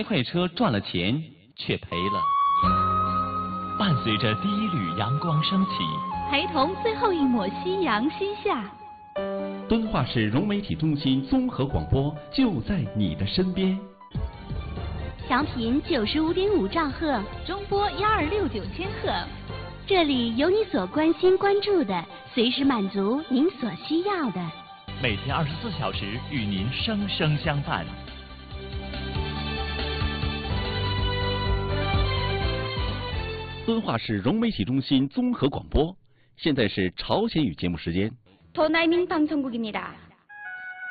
开快车赚了钱，却赔了。伴随着第一缕阳光升起， 陪同最后一抹夕阳西下。 敦化市融媒体中心综合广播就在你的身边。 调频95.5兆赫，中波1269千赫。这里有你所关心关注的，随时满足您所需要的。 每天24小时与您生生相伴。 敦化市融媒体中心综合广播，现在是朝鲜语节目时间。 도나이밍방송국입니다